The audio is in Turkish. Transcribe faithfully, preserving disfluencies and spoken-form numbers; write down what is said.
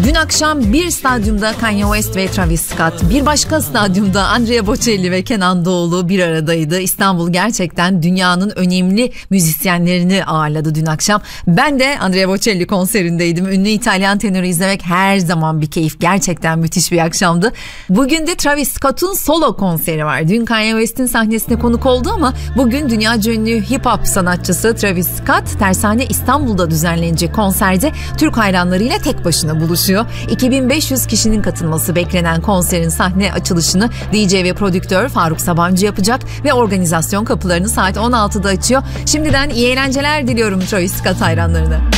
Dün akşam bir stadyumda Kanye West ve Travis Scott, bir başka stadyumda Andrea Bocelli ve Kenan Doğulu bir aradaydı. İstanbul gerçekten dünyanın önemli müzisyenlerini ağırladı dün akşam. Ben de Andrea Bocelli konserindeydim. Ünlü İtalyan tenörü izlemek her zaman bir keyif. Gerçekten müthiş bir akşamdı. Bugün de Travis Scott'un solo konseri var. Dün Kanye West'in sahnesine konuk oldu ama bugün dünyaca ünlü hip hop sanatçısı Travis Scott Tersane İstanbul'da düzenlenecek konserde Türk hayranlarıyla tek başına buluşuyor. iki bin beş yüz kişinin katılması beklenen konserin sahne açılışını D J ve prodüktör Faruk Sabancı yapacak ve organizasyon kapılarını saat on altıda açıyor. Şimdiden iyi eğlenceler diliyorum Travis Scott hayranlarına.